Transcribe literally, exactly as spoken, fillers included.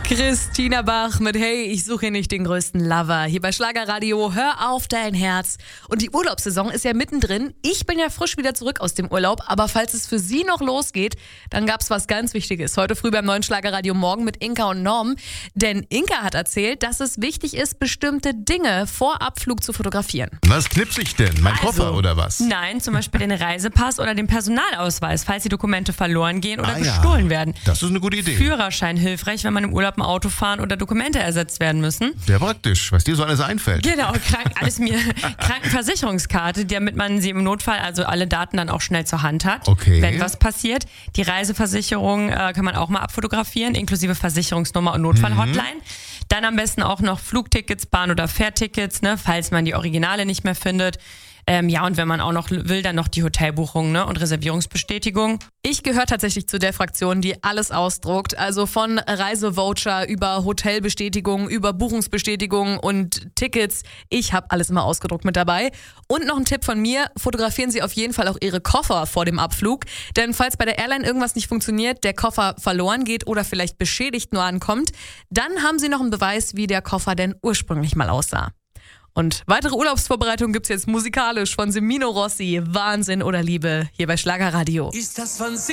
Christina Bach mit Hey, ich suche nicht den größten Lover. Hier bei Schlagerradio, hör auf dein Herz. Und die Urlaubssaison ist ja mittendrin. Ich bin ja frisch wieder zurück aus dem Urlaub, aber falls es für Sie noch losgeht, dann gab's was ganz Wichtiges. Heute früh beim neuen Schlagerradio Morgen mit Inka und Norm. Denn Inka hat erzählt, dass es wichtig ist, bestimmte Dinge vor Abflug zu fotografieren. Was knipse ich denn? Mein Also, Koffer oder was? Nein, zum Beispiel den Reisepass oder den Personalausweis, falls die Dokumente verloren gehen oder Ah, ja. gestohlen werden. Das ist eine gute Idee. Führerschein hilfreich, wenn man im Urlaub ein Auto fahren oder Dokumente ersetzt werden müssen. Sehr praktisch, was dir so alles einfällt. Genau, krank, alles mir Krankenversicherungskarte, damit man sie im Notfall, also alle Daten dann auch schnell zur Hand hat, Okay. wenn was passiert. Die Reiseversicherung äh, kann man auch mal abfotografieren, inklusive Versicherungsnummer und Notfallhotline. Dann am besten auch noch Flugtickets, Bahn- oder Fährtickets, ne, falls man die Originale nicht mehr findet. Ähm, ja, und wenn man auch noch will, dann noch die Hotelbuchung, ne, und Reservierungsbestätigung. Ich gehöre tatsächlich zu der Fraktion, die alles ausdruckt. Also von Reisevoucher über Hotelbestätigung, über Buchungsbestätigung und Tickets. Ich habe alles immer ausgedruckt mit dabei. Und noch ein Tipp von mir, fotografieren Sie auf jeden Fall auch Ihre Koffer vor dem Abflug. Denn falls bei der Airline irgendwas nicht funktioniert, der Koffer verloren geht oder vielleicht beschädigt nur ankommt, dann haben Sie noch einen Beweis, wie der Koffer denn ursprünglich mal aussah. Und weitere Urlaubsvorbereitungen gibt's jetzt musikalisch von Semino Rossi, Wahnsinn oder Liebe, hier bei Schlagerradio. Ist das von